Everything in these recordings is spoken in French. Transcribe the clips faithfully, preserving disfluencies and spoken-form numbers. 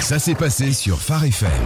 Ça s'est passé sur Phare F M.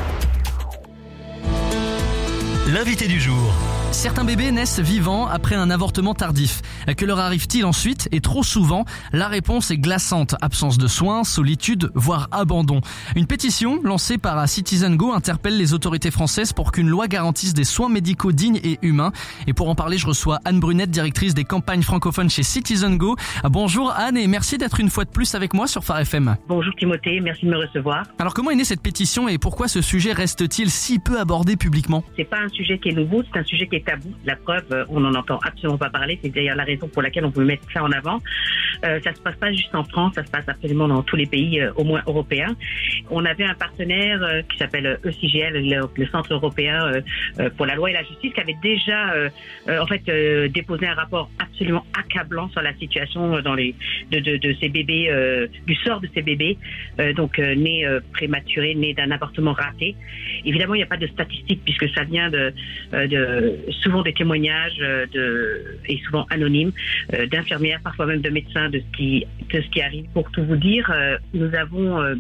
L'invité du jour. Certains bébés naissent vivants après un avortement tardif. Que leur arrive-t-il ensuite? Et trop souvent, la réponse est glaçante. Absence de soins, solitude, voire abandon. Une pétition lancée par Citizen Go interpelle les autorités françaises pour qu'une loi garantisse des soins médicaux dignes et humains. Et pour en parler, je reçois Anne Brunette, directrice des campagnes francophones chez Citizen Go. Bonjour Anne et merci d'être une fois de plus avec moi sur Phare F M. Bonjour Timothée, merci de me recevoir. Alors comment est née cette pétition et pourquoi ce sujet reste-t-il si peu abordé publiquement? C'est pas un sujet qui est nouveau, c'est un sujet qui est tabou. La preuve, on n'en entend absolument pas parler. C'est d'ailleurs la raison pour laquelle on peut mettre ça en avant. Euh, ça se passe pas juste en France, ça se passe absolument dans tous les pays, euh, au moins européens. On avait un partenaire euh, qui s'appelle E C G L, le, le Centre européen euh, euh, pour la loi et la justice, qui avait déjà, euh, euh, en fait, euh, déposé un rapport absolument accablant sur la situation dans les de, de, de ces bébés, euh, du sort de ces bébés, euh, donc euh, nés euh, prématurés, nés d'un avortement raté. Évidemment, il n'y a pas de statistiques puisque ça vient de, euh, de souvent des témoignages euh, de et souvent anonymes euh, d'infirmières, parfois même de médecins, de ce qui de ce qui arrive. Pour tout vous dire, euh, nous avons euh,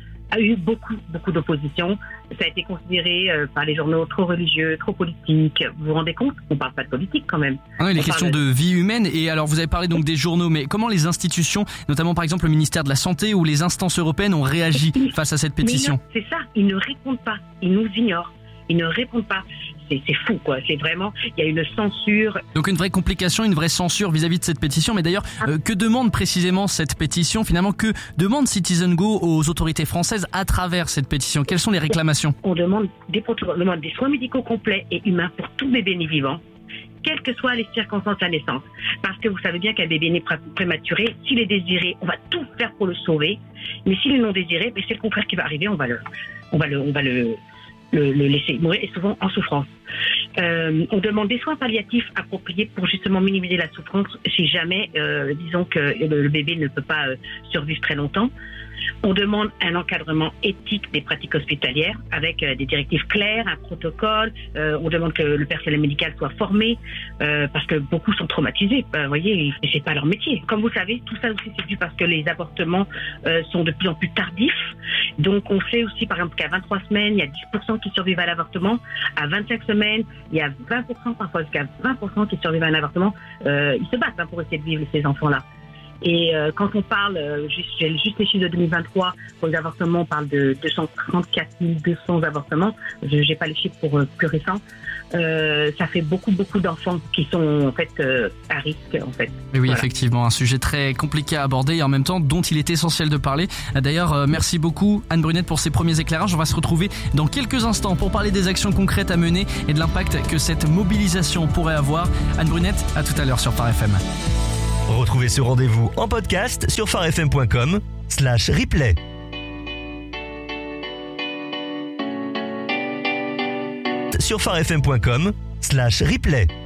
eu beaucoup beaucoup d'opposition. Ça a été considéré euh, par les journaux trop religieux, trop politique. Vous vous rendez compte? On parle pas de politique quand même. Ah oui, les On questions parle... de vie humaine. Et alors, vous avez parlé donc des journaux, mais comment les institutions, notamment par exemple le ministère de la Santé ou les instances européennes, ont réagi face à cette pétition? Non, c'est ça. Ils ne répondent pas. Ils nous ignorent. Ils ne répondent pas. C'est, c'est fou, quoi. C'est vraiment, il y a une censure. Donc une vraie complication, une vraie censure vis-à-vis de cette pétition. Mais d'ailleurs, ah. euh, que demande précisément cette pétition? Finalement, que demande Citizen Go aux autorités françaises à travers cette pétition? Quelles sont les réclamations? On demande des, on demande des soins médicaux complets et humains pour tout bébé né vivant, quelles que soient les circonstances à naissance. Parce que vous savez bien qu'un bébé né pré- prématuré, s'il est désiré, on va tout faire pour le sauver. Mais s'il est non désiré, mais c'est le contraire qui va arriver. On va le, on va le, on va le Le, le laisser mourir, et souvent en souffrance. Euh, on demande des soins palliatifs appropriés pour justement minimiser la souffrance si jamais, euh, disons que le, le bébé ne peut pas euh, survivre très longtemps. On demande un encadrement éthique des pratiques hospitalières avec euh, des directives claires, un protocole. Euh, on demande que le personnel médical soit formé euh, parce que beaucoup sont traumatisés. Euh, vous voyez, c'est pas leur métier. Comme vous savez, tout ça aussi c'est dû parce que les avortements euh, sont de plus en plus tardifs. Donc on sait aussi par exemple qu'à vingt-trois semaines, il y a dix pour cent qui survivent à l'avortement. À vingt-cinq semaines, il y a vingt pour cent, parfois jusqu'à vingt pour cent qui survivent à un avortement. Euh, ils se battent hein, pour essayer de vivre ces enfants-là. Et euh, quand on parle, euh, juste, j'ai juste les chiffres de deux mille vingt-trois, pour les avortements, on parle de deux cent trente-quatre mille deux cents avortements. Je n'ai pas les chiffres pour euh, plus récents. Euh, ça fait beaucoup, beaucoup d'enfants qui sont en fait euh, à risque. En fait. Et oui, voilà. Effectivement, un sujet très compliqué à aborder et en même temps dont il est essentiel de parler. D'ailleurs, euh, merci beaucoup Anne Brunette pour ces premiers éclairages. On va se retrouver dans quelques instants pour parler des actions concrètes à mener et de l'impact que cette mobilisation pourrait avoir. Anne Brunette, à tout à l'heure sur Phare F M. Retrouvez ce rendez-vous en podcast sur pharefm point com slash replay. Sur pharefm point com slash replay.